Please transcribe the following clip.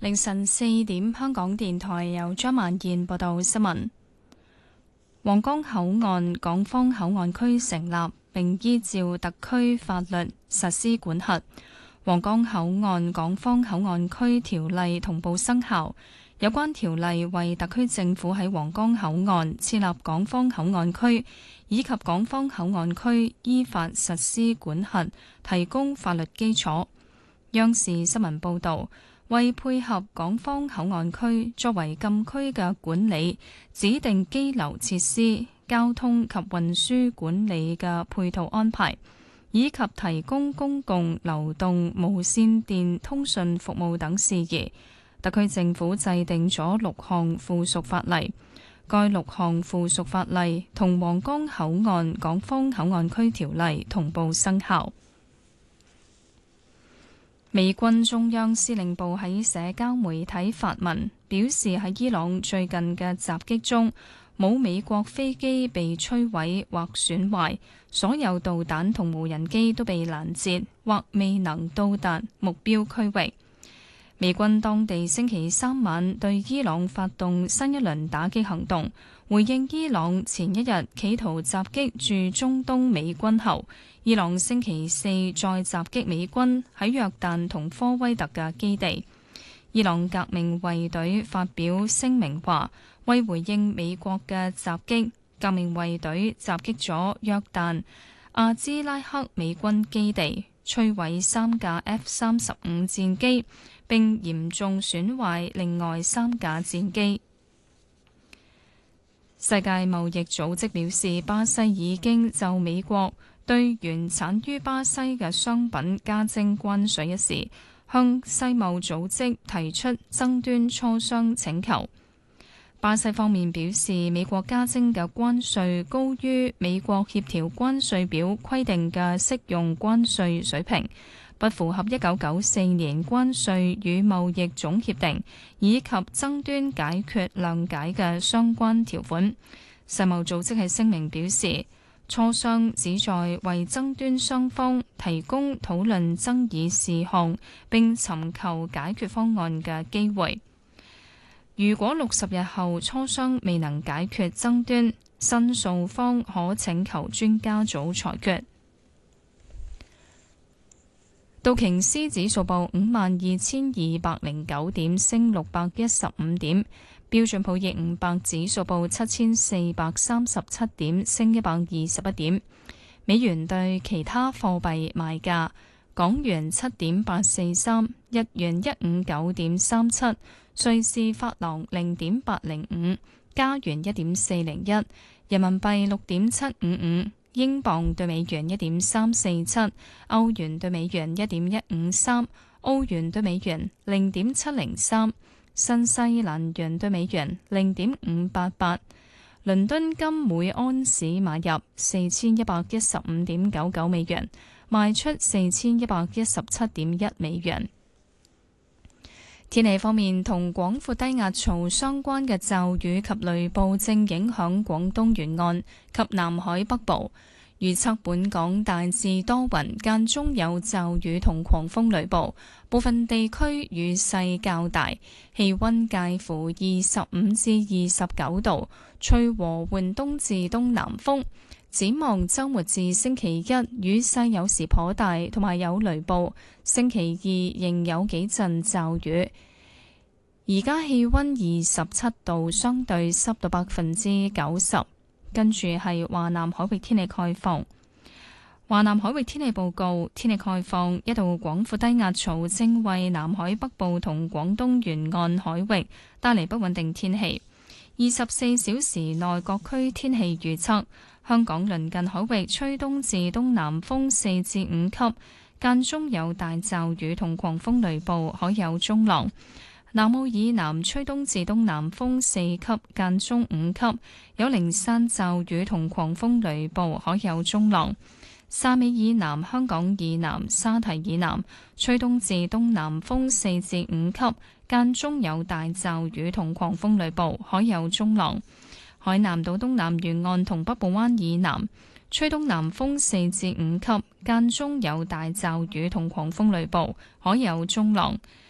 凌晨4點，香港電台由張萬燕報道新聞。皇崗口岸港方口岸區成立，並依照特區法律實施管轄。皇崗口岸港方口岸區條例同步生效。有關條例為特區政府喺皇崗口岸設立港方口岸區，以及港方口岸區依法實施管轄提供法律基礎。央視新聞報導，為配合港方口岸區作為禁區嘅管理、指定羈留設施、交通及運輸管理嘅配套安排，以及提供公共流動無線電通訊服務等事宜，特區政府制定咗6項附屬法例。該6項附屬法例同皇崗口岸港方口岸區條例同步生效。美軍中央司令部喺社交媒體發文表示，喺伊朗最近嘅襲擊中，冇美國飛機被摧毀或損壞，所有導彈同無人機都被攔截或未能到達目標區域。美軍當地星期3晚對伊朗發動新一輪打擊行動，回應伊朗前一日企圖襲擊駐中東美軍後，伊朗星期4再襲擊美軍喺約旦同科威特嘅基地。伊朗革命衛隊發表聲明話，為回應美國嘅襲擊，革命衛隊襲擊咗約旦阿茲拉克美軍基地，摧毀3架 F-35戰機，並嚴重損壞另外3架戰機。世界貿易組織表示，巴西已經就美國對原產於巴西嘅商品加徵關稅一事，向世貿組織提出爭端磋商請求。巴西方面表示，美國加徵嘅關稅高於美國協調關稅表規定嘅適用關稅水平，不符合1994年關稅與貿易總協定以及爭端解決諒解嘅相關條款。世貿組織喺聲明表示，磋商旨在為爭端雙方提供討論爭議事項並尋求解決方案嘅機會。如果60日後磋商未能解決爭端，申訴方可請求專家組裁決。道瓊斯指數報52,209點，升615點；標準普爾500指數報7,437點，升121點。美元對其他貨幣賣價：港元7.843，日元159.37，瑞士法郎0.805，加元1.401，人民幣6.755。英鎊對美元1.347，歐元對美元1.153，澳元對美元0.703，新西蘭元對美元0.588。倫敦金每安士買入4115.99美元，賣出4117.1美元。天氣方面，同廣闊低壓槽相關嘅驟雨及雷暴正影響廣東沿岸及南海北部。預測本港大致多雲，間中有驟雨同狂風雷暴，部分地區雨勢較大，氣溫介乎25至29度，吹和緩東至東南風。展望週末至星期一，雨勢有時頗大，同埋有雷暴。星期二仍有幾陣驟雨。而家氣溫27度，相對濕度90%。跟住係華南海域天氣概況。華南海域天氣報告，天氣概況，一道廣闊低壓槽正為南海北部同廣東沿岸海域帶嚟不穩定天氣。24小時內各區天氣預測：香港鄰近海域吹東至東南風4至5級，間中有大驟雨同狂風雷暴，海有中浪。南澳以南吹東至東南風4級，間中5級，有零散驟雨同狂風雷暴，海有中浪。汕尾以南、香港以南、沙堤以南吹東至東南風4至5級，間中有大驟雨同狂風雷暴，海有中浪。海南島東南沿岸同北部灣以南吹東南風4至5級，間中有大驟雨同狂風雷暴，海有中浪。